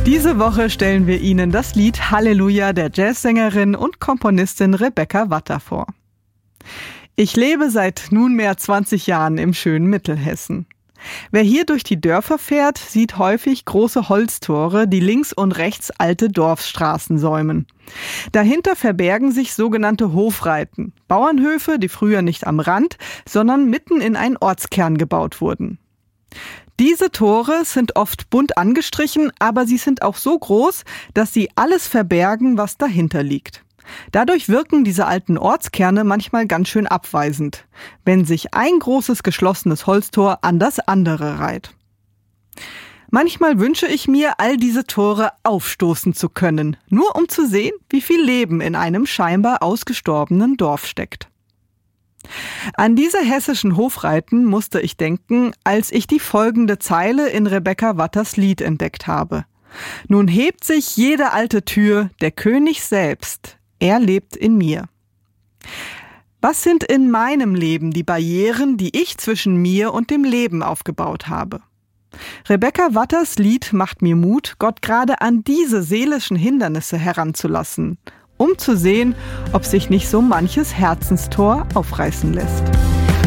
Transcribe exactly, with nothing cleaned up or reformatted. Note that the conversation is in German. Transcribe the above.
Diese Woche stellen wir Ihnen das Lied Halleluja der Jazzsängerin und Komponistin Rebecca Watter vor. Ich lebe seit nunmehr zwanzig Jahren im schönen Mittelhessen. Wer hier durch die Dörfer fährt, sieht häufig große Holztore, die links und rechts alte Dorfstraßen säumen. Dahinter verbergen sich sogenannte Hofreiten, Bauernhöfe, die früher nicht am Rand, sondern mitten in einen Ortskern gebaut wurden. Diese Tore sind oft bunt angestrichen, aber sie sind auch so groß, dass sie alles verbergen, was dahinter liegt. Dadurch wirken diese alten Ortskerne manchmal ganz schön abweisend, wenn sich ein großes geschlossenes Holztor an das andere reiht. Manchmal wünsche ich mir, all diese Tore aufstoßen zu können, nur um zu sehen, wie viel Leben in einem scheinbar ausgestorbenen Dorf steckt. An diese hessischen Hofreiten musste ich denken, als ich die folgende Zeile in Rebecca Watters Lied entdeckt habe. Nun hebt sich jede alte Tür, der König selbst, er lebt in mir. Was sind in meinem Leben die Barrieren, die ich zwischen mir und dem Leben aufgebaut habe? Rebecca Watters Lied macht mir Mut, Gott gerade an diese seelischen Hindernisse heranzulassen, um zu sehen, ob sich nicht so manches Herzenstor aufreißen lässt.